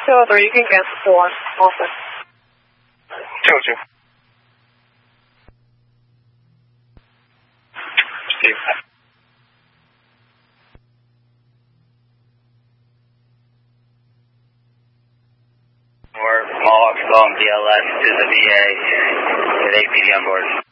203, you can cancel 41. Also. 202. Steve. Or Mohawk Long DLS to the VA with APD on board.